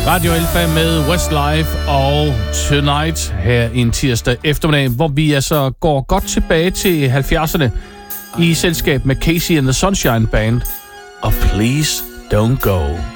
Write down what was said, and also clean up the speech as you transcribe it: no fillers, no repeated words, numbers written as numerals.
Radio Alfa med Westlife og Tonight her en tirsdag eftermiddag, hvor vi altså går godt tilbage til 70'erne i selskab med Casey and the Sunshine Band og Please Don't Go.